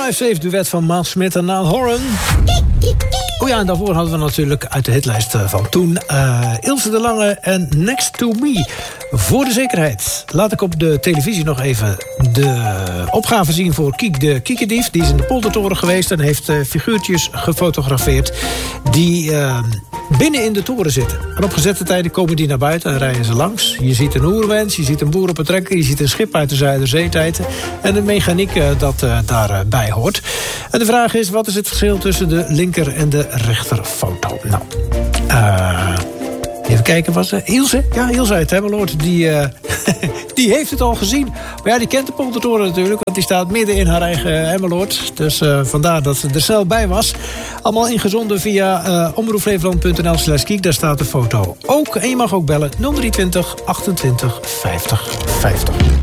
Lifesafe duet van Maat Smit en Niall Horan. Oh ja, en daarvoor hadden we natuurlijk uit de hitlijst van toen Ilse de Lange en Next to Me. Voor de zekerheid laat ik op de televisie nog even de opgave zien voor Kiek de Kiekendief. Die is in de Poldertoren geweest en heeft figuurtjes gefotografeerd die binnen in de toren zitten. En op gezette tijden komen die naar buiten en rijden ze langs. Je ziet een oerwens, je ziet een boer op een trekker, je ziet een schip uit de Zuiderzeetijden en de mechaniek dat daarbij hoort. En de vraag is, wat is het verschil tussen de linker en de rechterfoto? Nou, even kijken, was Ilse? Ja, Ilse uit Hemmeloord, die heeft het al gezien. Maar ja, die kent de Poldertoren natuurlijk, want die staat midden in haar eigen Hemmeloord. Dus vandaar dat ze er snel bij was. Allemaal ingezonden via omroepflevoland.nl/kiek. Daar staat de foto ook. En je mag ook bellen 023 28 50 50.